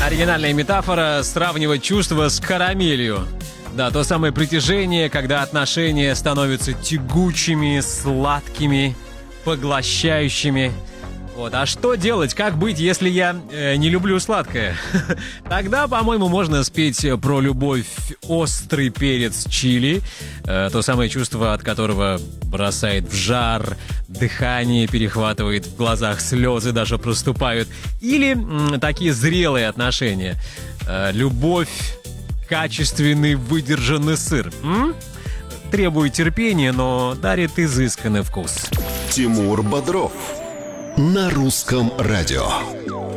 Оригинальная метафора — сравнивать чувства с карамелью. Да, то самое притяжение, когда отношения становятся тягучими, сладкими, поглощающими. Вот. А что делать, как быть, если я не люблю сладкое? Тогда, по-моему, можно спеть про любовь острый перец чили. То самое чувство, от которого бросает в жар, дыхание перехватывает, в глазах слезы даже проступают. Или такие зрелые отношения. Любовь, качественный выдержанный сыр. Требует терпения, но дарит изысканный вкус. Тимур Бодров на русском радио.